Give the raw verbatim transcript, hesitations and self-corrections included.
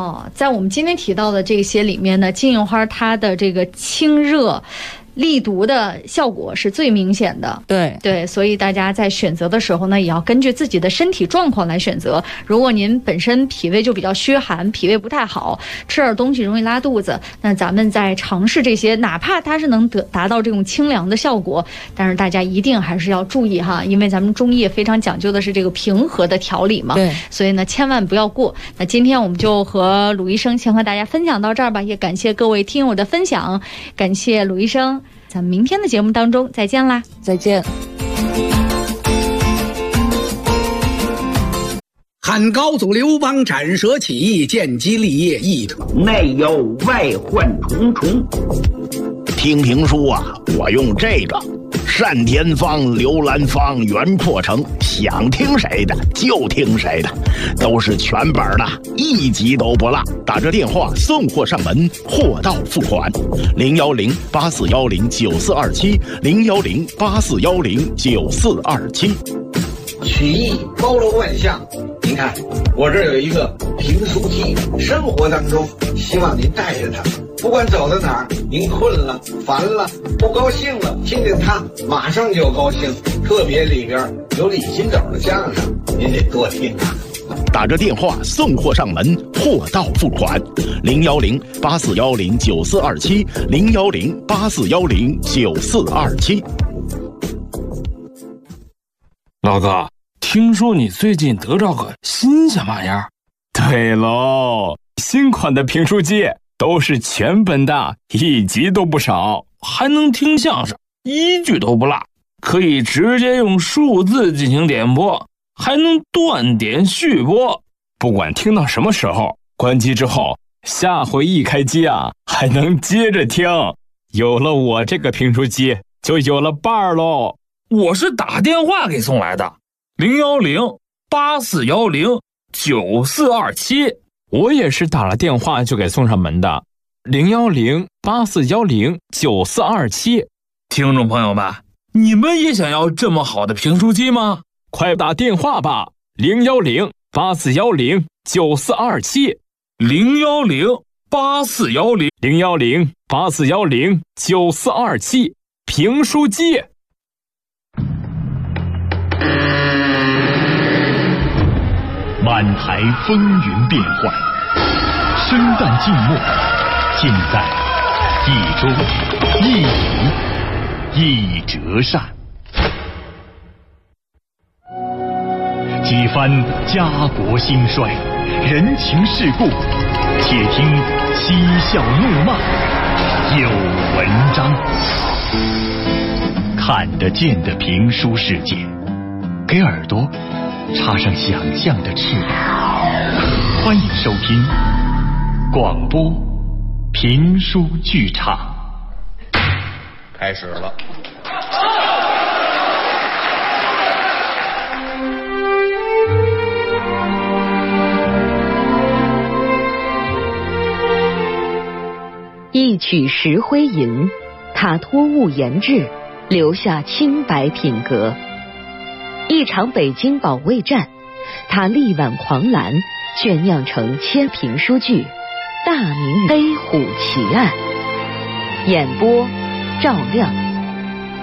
哦，在我们今天提到的这些里面呢，金银花它的这个清热利毒的效果是最明显的。 对对，所以大家在选择的时候呢，也要根据自己的身体状况来选择。如果您本身脾胃就比较虚寒，脾胃不太好，吃点东西容易拉肚子，那咱们在尝试这些，哪怕它是能得达到这种清凉的效果，但是大家一定还是要注意哈，因为咱们中医也非常讲究的是这个平和的调理嘛。 对， 所以呢，千万不要过。那今天我们就和鲁医生先和大家分享到这儿吧，也感谢各位听友的分享，感谢鲁医生。咱们明天的节目当中再见啦！ 再见。 汉高祖刘邦斩蛇起义，建基立业一统， 内忧外患重重。听评书啊，我用这个单田芳、刘兰芳、袁阔成，想听谁的就听谁的，都是全本的，一集都不落。打这电话送货上门，货到付款。零幺零八四幺零九四二七，零幺零八四幺零九四二七。 曲艺包罗万象，您看我这儿有一个评书机，生活当中希望您带着它，不管走到哪儿，您困了、烦了、不高兴了，听听它，马上就高兴。特别里边有李金斗的相声，您得多听啊。 打着电话送货上门，货到付款。零幺零八四幺零九四二七，零幺零八四幺零九四二七。 老哥，听说你最近得着个新鲜玩意儿？ 对喽，新款的评书机都是全本的，一集都不少， 还能听相声，一句都不落，可以直接用数字进行点播，还能断点续播。 不管听到什么时候，关机之后，下回一开机啊，还能接着听。有了我这个评书机，就有了伴儿喽。 我是打电话给送来的，零幺零八四幺零九四二七。 我也是打了电话就给送上门的，零幺零八四幺零九四二七。 听众朋友们，你们也想要这么好的评书机吗？ 快打电话吧，零幺零八四幺零九四二七， 零幺零八四幺零零幺零八四幺零九四二七，评书机。 满台风云变幻，生旦净末，尽在一中一礼一折扇。几番家国兴衰，人情世故，且听嬉笑怒骂，有文章。看得见的评书世界，给耳朵插上想象的翅膀。欢迎收听广播评书剧场。 开始了。 一曲石灰吟，他托物言志，留下清白品格。一场北京保卫战，他力挽狂澜，圈酿成切评书剧《大明飞虎奇案》。演播：赵亮。